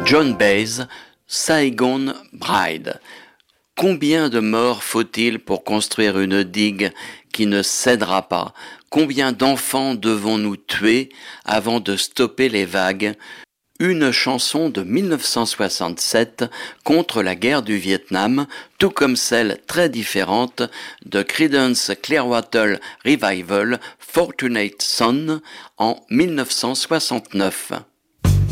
Joan Baez, Saigon Bride. Combien de morts faut-il pour construire une digue qui ne cédera pas? Combien d'enfants devons-nous tuer avant de stopper les vagues? Une chanson de 1967 contre la guerre du Vietnam, tout comme celle très différente de Creedence Clearwater Revival, Fortunate Son, en 1969.